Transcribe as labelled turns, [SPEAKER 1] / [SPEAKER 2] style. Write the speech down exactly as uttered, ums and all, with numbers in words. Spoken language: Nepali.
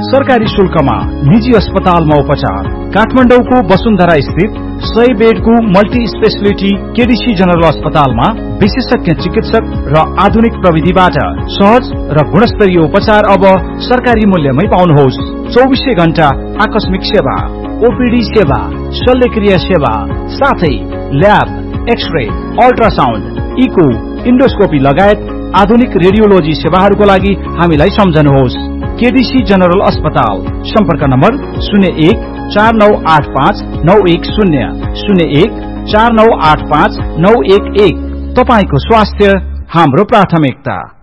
[SPEAKER 1] सरकारी शुल्कमा निजी अस्पतालमा उपचार। काठमाडौँको वसुन्धरा स्थित सय बेडको मल्टी स्पेशलिटी केडीसी जनरल अस्पतालमा विशेषज्ञ चिकित्सक र आधुनिक प्रविधिबाट सहज र गुणस्तरीय उपचार अब सरकारी मूल्यमै पाउनुहोस्। चौबिसै घण्टा आकस्मिक सेवा, ओपीडी सेवा, शल्यक्रिया सेवा, साथै lab, x-ray, ultrasound, eco, endoscopy लगायत आधुनिक रेडियोलोजी सेवाहरूको लागि हामीलाई सम्झनुहोस्। केडीसी जनरल अस्पताल। सम्पर्क नम्बर शून्य एक चार नौ आठ पाँच नौ एक शून्य शून्य एक चार नौ आठ पाँच नौ एक एक। तपाईको स्वास्थ्य हाम्रो प्राथमिकता।